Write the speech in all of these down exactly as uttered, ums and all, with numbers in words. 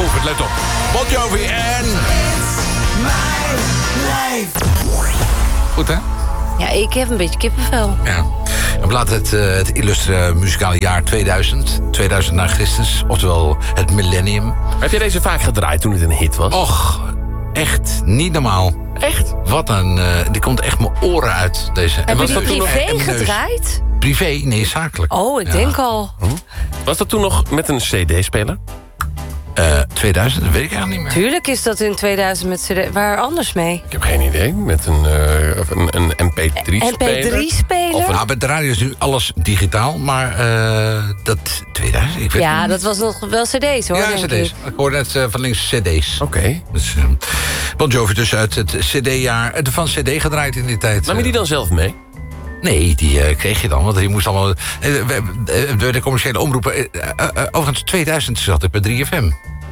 geoefend, let op. Bon Jovi en... Goed, hè? Ja, ik heb een beetje kippenvel. Ja. We bladeren het, uh, het illustre muzikale jaar tweeduizend. tweeduizend na Christus, oftewel het millennium. Heb je deze vaak gedraaid toen het een hit was? Och, echt niet normaal. Echt? Wat een... Uh, die komt echt mijn oren uit, deze. Heb je die privé gedraaid? Privé? Nee, zakelijk. Oh, ik ja. denk al. Hm? Was dat toen nog met een cd-speler? Uh, tweeduizend, dat weet ik eigenlijk niet meer. Tuurlijk is dat in tweeduizend met cd. Waar anders mee? Ik heb geen idee. Met een, uh, een, een M P drie-speler? M P drie-speler? Of een... ah, bij de radio is nu alles digitaal, maar uh, dat tweeduizend, ik weet ja, niet. dat was nog wel cd's, hoor. Ja, cd's. Ik, ik hoorde net uh, van links cd's. Oké. Okay. Dus, uh, Bon Jovi dus uit het cd-jaar, uh, van cd gedraaid in die tijd. Nam je die dan zelf mee? Nee, die uh, kreeg je dan, want die moest allemaal... Uh, uh, uh, de commerciële omroepen... Uh, uh, uh, overigens, tweeduizend zat ik bij drie F M.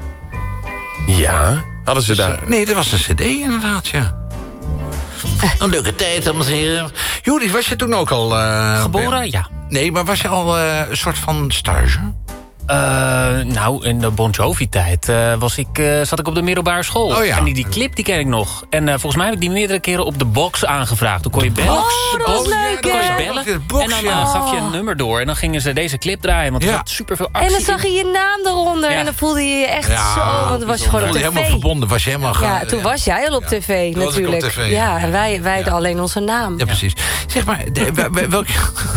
Ja, hadden ze dus, daar... Uh, nee, dat was een cd inderdaad, ja. Een leuke tijd, dames en heren. Joris, was je toen ook al... Uh, Geboren, bij... ja. Nee, maar was je al uh, een soort van stage? Uh, nou, in de Bon Jovi-tijd uh, was ik, uh, zat ik op de middelbare school. Oh, ja. En die, die clip die ken ik nog. En uh, volgens mij heb ik die meerdere keren op de box aangevraagd. Toen kon je bellen. Oh, dat was oh, leuk, Dan kon je ja. bellen. Box, en dan ja. uh, gaf je een nummer door. En dan gingen ze deze clip draaien. Want er Ja. zat superveel actie En dan zag je in. je naam eronder. Ja. En dan voelde je je echt Ja, zo. Want dan was je gewoon op voelde je tv. helemaal verbonden, was je helemaal... Ja, toen was jij al op tv toen was ik op natuurlijk. tv, ja. Ja, en wij, wij Ja. alleen onze naam. Ja, precies. Zeg maar, de, welke...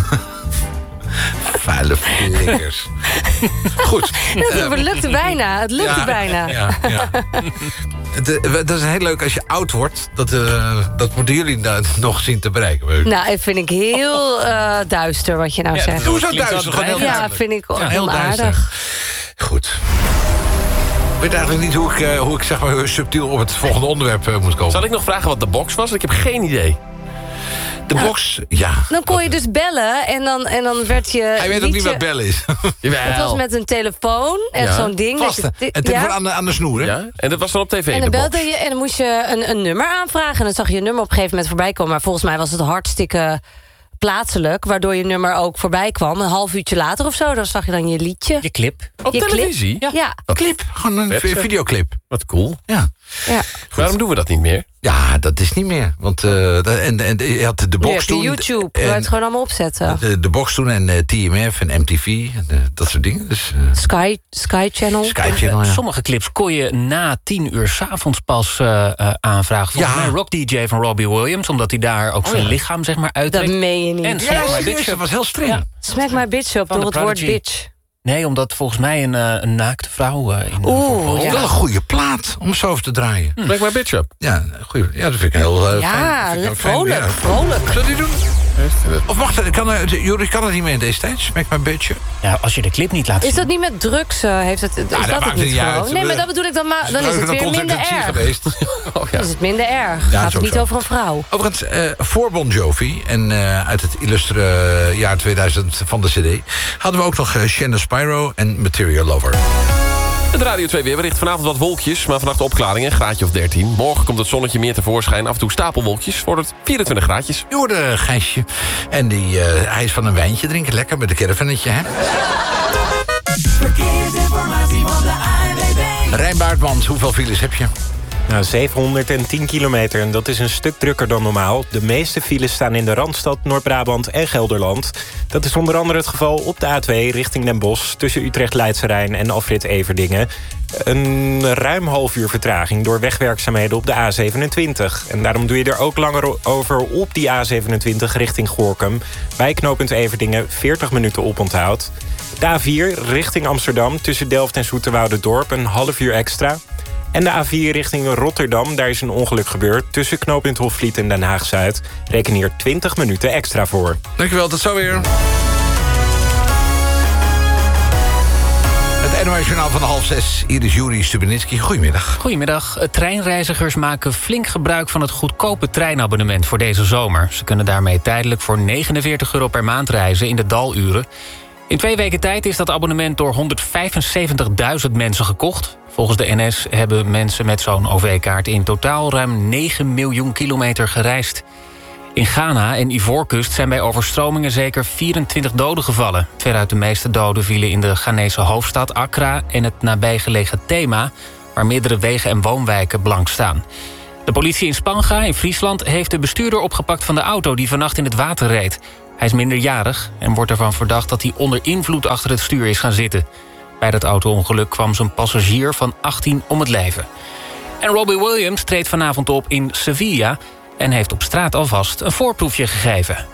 Vuile flikkers. Goed. Het lukte bijna. Het lukte ja, bijna. Ja, ja. Het, dat is heel leuk als je oud wordt. Dat, uh, dat moeten jullie nou nog zien te bereiken. Nou, dat vind ik heel uh, duister wat je nou Ja, zegt. Doe zo Klinkt duister. wel Gewoon heel Ja, duidelijk. vind ik Ja, heel duister. aardig. Goed. Ik weet eigenlijk niet hoe ik, uh, hoe ik zeg maar, subtiel op het volgende onderwerp uh, moet komen. Zal ik nog vragen wat de box was? Ik heb geen idee. De nou, box, ja. Dan kon je dus bellen en dan, en dan werd je... Hij weet ook niet wat bellen is. Het was met een telefoon en Ja. zo'n ding. Vast, dat je, en telefoon ja. aan, de, aan de snoer, hè? Ja? En dat was dan op tv, En de dan box? belde je en dan moest je een, een nummer aanvragen. En dan zag je je nummer op een gegeven moment voorbij komen. Maar volgens mij was het hartstikke plaatselijk. Waardoor je nummer ook voorbij kwam. Een half uurtje later of zo, dan zag je dan je liedje. Je clip. Op je televisie? Clip. Ja. Een clip, gewoon een Vet, videoclip. Wat cool. Ja. ja. Waarom doen we dat niet meer? Ja, dat is niet meer. Want uh, en, en, je had de Nu box heb je toen. YouTube, waar je het gewoon allemaal opzetten. De, de box toen en uh, T M F en M T V en uh, dat soort dingen. Dus, uh, Sky, Sky Channel. Sky Channel, ja. Sommige clips kon je na tien uur 's avonds pas uh, uh, aanvragen. Volgens Ja. mij Rock D J van Robbie Williams. Omdat hij daar ook zijn ja. lichaam zeg maar uittrekt. Dat meen je niet. En Ja, Smack My serieus, Bitch dat Up. was heel streng. Ja. Smack My Bitch Up Van door de het woord Prodigy. bitch. Nee, omdat volgens mij een, uh, een naakte vrouw uh, in de Oeh, voorgrond. ja. Wel een goede plaat om zo over te draaien. Break my bitch up. Ja, goeie, ja, dat vind ik heel uh, Ja, fijn. Dat vind ik ook vrolijk, fijn, ja. vrolijk. Zullen die doen? Of wacht, kan, uh, Joris kan het niet meer in deze tijd? Smack my bitch up. Ja, als je de clip niet laat Is zien. dat niet met drugs? Uh, heeft het, is dat dat maakt het niet niet uit. gewoon? Nee, maar dat bedoel ik dan maar. Dan is het weer minder erg. geweest. Oh, ja. Is het minder erg? Ja, Gaat het zo, niet zo. over een vrouw? Overigens, uh, voor Bon Jovi en uh, uit het illustre uh, jaar tweeduizend van de cd... hadden we ook nog uh, Shannon Spyro en Material Lover. Het Radio twee weerbericht. Vanavond wat wolkjes, maar vannacht opklaringen. Een graadje of dertien. Morgen komt het zonnetje meer tevoorschijn. Af en toe stapelwolkjes. Wordt het vierentwintig graadjes. Je hoorde Gijsje. En die, uh, hij is van een wijntje drinken. Lekker met een caravannetje, hè? Verkeersinformatie van de A N W B. Rijnbaardmans, hoeveel files heb je? Nou, zevenhonderdtien kilometer en dat is een stuk drukker dan normaal. De meeste files staan in de Randstad, Noord-Brabant en Gelderland. Dat is onder andere het geval op de A twee richting Den Bosch... tussen Utrecht-Leidse Rijn en afrit Everdingen. Een ruim half uur vertraging door wegwerkzaamheden op de A zevenentwintig. En daarom doe je er ook langer over op die A zevenentwintig richting Gorinchem. Bij knooppunt Everdingen veertig minuten oponthoud. De A vier richting Amsterdam tussen Delft en Zoeterwoude-dorp een half uur extra... En de A vier richting Rotterdam, daar is een ongeluk gebeurd... tussen knooppunt Hofvliet en Den Haag-Zuid. Reken hier twintig minuten extra voor. Dankjewel, tot zo weer. Het N O S-journaal van half zes. Hier is Juri Stubenitski. Goedemiddag. Goedemiddag. Treinreizigers maken flink gebruik van het goedkope treinabonnement voor deze zomer. Ze kunnen daarmee tijdelijk voor negenenveertig euro per maand reizen in de daluren. In twee weken tijd is dat abonnement door honderdvijfenzeventigduizend mensen gekocht. Volgens de N S hebben mensen met zo'n O V-kaart in totaal ruim negen miljoen kilometer gereisd. In Ghana en Ivoorkust zijn bij overstromingen zeker vierentwintig doden gevallen. Veruit de meeste doden vielen in de Ghanese hoofdstad Accra en het nabijgelegen Tema, waar meerdere wegen en woonwijken blank staan. De politie in Spanga in Friesland heeft de bestuurder opgepakt van de auto die vannacht in het water reed. Hij is minderjarig en wordt ervan verdacht dat hij onder invloed achter het stuur is gaan zitten. Bij dat auto-ongeluk kwam zijn passagier van achttien om het leven. En Robbie Williams treedt vanavond op in Sevilla en heeft op straat alvast een voorproefje gegeven.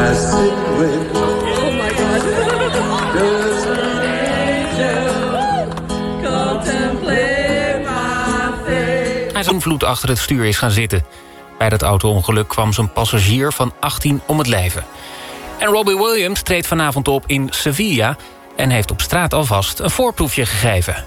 Hij is invloed achter het stuur is gaan zitten. Bij dat auto-ongeluk kwam zijn passagier van achttien om het leven. En Robbie Williams treedt vanavond op in Sevilla en heeft op straat alvast een voorproefje gegeven.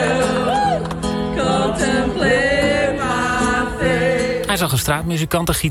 Hij zag een straatmuzikant, een